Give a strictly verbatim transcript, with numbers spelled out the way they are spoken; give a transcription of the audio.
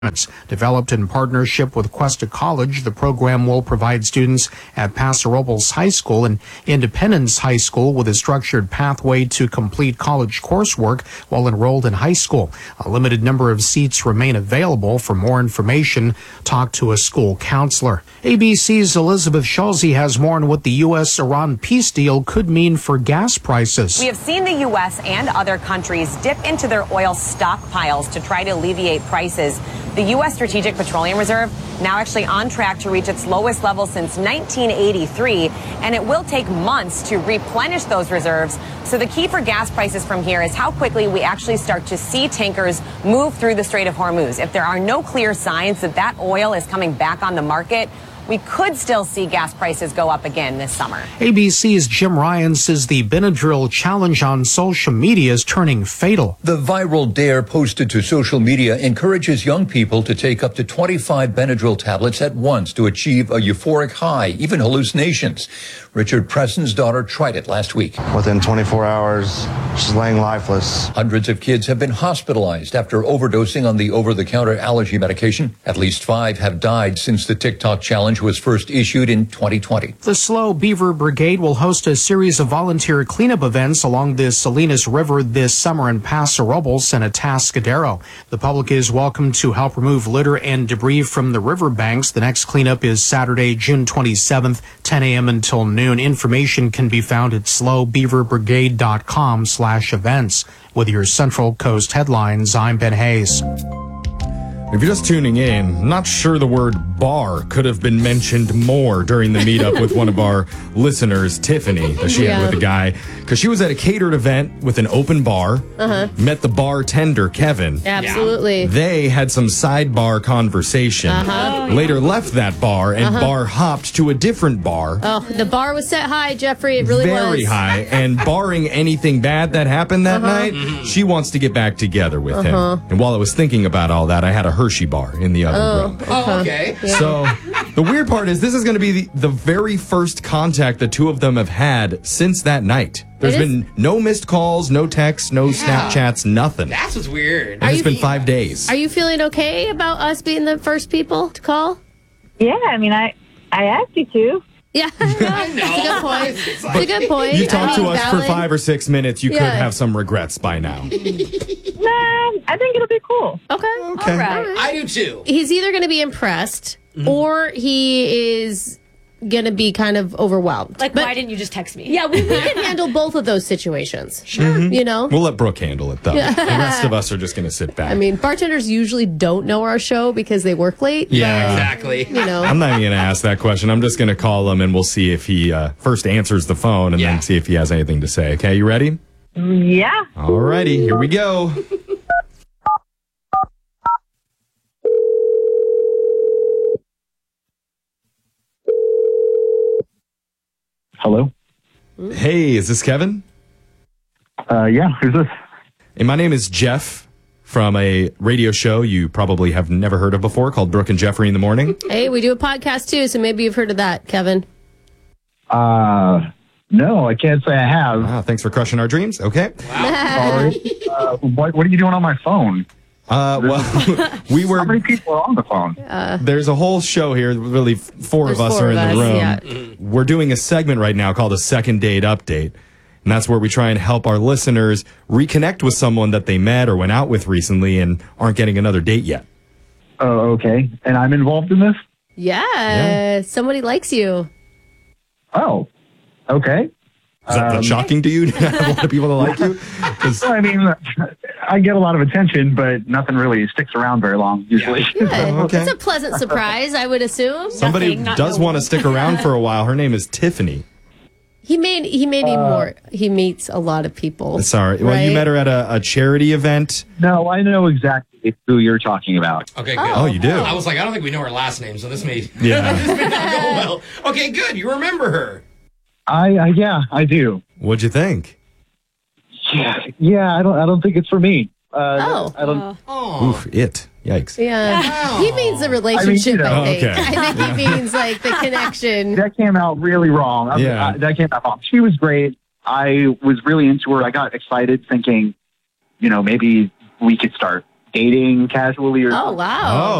Developed in partnership with Cuesta College, the program will provide students at Paso Robles High School and Independence High School with a structured pathway to complete college coursework while enrolled in high school. A limited number of seats remain available. For more information, talk to a school counselor. A B C's Elizabeth Schulze has more on what the U S Iran peace deal could mean for gas prices. We have seen the U S and other countries dip into their oil stockpiles to try to alleviate prices. The U S Strategic Petroleum Reserve now actually on track to reach its lowest level since nineteen eighty-three, and it will take months to replenish those reserves. So the key for gas prices from here is how quickly we actually start to see tankers move through the Strait of Hormuz. If there are no clear signs that that oil is coming back on the market, we could still see gas prices go up again this summer. A B C's Jim Ryan says the Benadryl challenge on social media is turning fatal. The viral dare posted to social media encourages young people to take up to twenty-five Benadryl tablets at once to achieve a euphoric high, even hallucinations. Richard Preston's daughter tried it last week. Within twenty-four hours, she's laying lifeless. Hundreds of kids have been hospitalized after overdosing on the over-the-counter allergy medication. At least five have died since the TikTok challenge was first issued in twenty twenty. The Slow Beaver Brigade will host a series of volunteer cleanup events along the Salinas River this summer in Paso Robles and Atascadero. The public is welcome to help remove litter and debris from the riverbanks. The next cleanup is Saturday, June twenty-seventh, ten a.m. until noon. Information can be found at slow beaver brigade dot com slash events. With your Central Coast headlines, I'm Ben Hayes. If you're just tuning in, not sure the word bar could have been mentioned more during the meetup with one of our listeners, Tiffany, that she Yeah. had with a guy, because she was at a catered event with an open bar, Uh-huh. met the bartender, Kevin. Absolutely. They had some sidebar conversation. Uh-huh. Later left that bar and Uh-huh. bar hopped to a different bar. Oh, the bar was set high, Jeffrey. It really was. Very high. And barring anything bad that happened that Uh-huh. night, she wants to get back together with Uh-huh. him. And while I was thinking about all that, I had a Hershey bar in the other Oh, room. oh, okay. Yeah. So the weird part is this is going to be the, the very first contact the two of them have had since that night. There's It is- been no missed calls, no texts, no Snapchats, nothing. That's what's weird. And it's you- been five days. Are you feeling okay about us being the first people to call? Yeah, I mean, I I asked you to. Yeah, that's a good point. It's a good point. You I talked to mean, us for valid. five or six minutes. You could Yeah. have some regrets by now. Nah, I think it'll be cool. Okay. Okay. All right. I do too. He's either going to be impressed or he is going to be kind of overwhelmed. Like, But- why didn't you just text me? Yeah, we, we can handle both of those situations. Sure. You know? We'll let Brooke handle it, though. The rest of us are just going to sit back. I mean, bartenders usually don't know our show because they work late. Yeah. Exactly. You know. I'm not even going to ask that question. I'm just going to call him and we'll see if he uh, first answers the phone and Yeah. then see if he has anything to say. Okay, you ready? Yeah. Alrighty, here we go. Hello? Hey, is this Kevin? Uh, yeah, who's this? Hey, my name is Jeff from a radio show you probably have never heard of before called Brooke and Jeffrey in the Morning. Hey, we do a podcast too, so maybe you've heard of that, Kevin. Uh, no, I can't say I have. Wow, thanks for crushing our dreams. Okay. Sorry. Uh, what, what are you doing on my phone? Uh, well, we were. How many people are on the phone? There's a whole show here. Really, four There's of us four are in of the us, room. yeah. We're doing a segment right now called a second date update. And that's where we try and help our listeners reconnect with someone that they met or went out with recently and aren't getting another date yet. Oh, okay. And I'm involved in this? Yeah, Yeah. somebody likes you. Oh, okay. Is that, that Um, shocking to you to have a lot of people that like you? 'Cause- I mean, I get a lot of attention, but nothing really sticks around very long, usually. Good. Oh, okay. It's a pleasant surprise, I would assume. somebody Nothing, not does no want to one. stick around for a while. Her name is Tiffany. He may he may be more. He meets a lot of people. Sorry. Well, you right? met her at a, a charity event. No, I know exactly who you're talking about. Okay, good. Oh, you do? I was like, I don't think we know her last name, so this may, Yeah. this may not go well. Okay, good. You remember her. I, I yeah, I do. What'd you think? Yeah, yeah. I don't, I don't think it's for me. Uh, Oh. I don't. Oh. Oof, it. Yikes. Yeah, Wow. he means the relationship. I, know. think. Okay. I think he means like the connection. That came out really wrong. I- Yeah. I- that came out wrong. She was great. I was really into her. I got excited thinking, you know, maybe we could start dating casually or Oh, wow. Oh.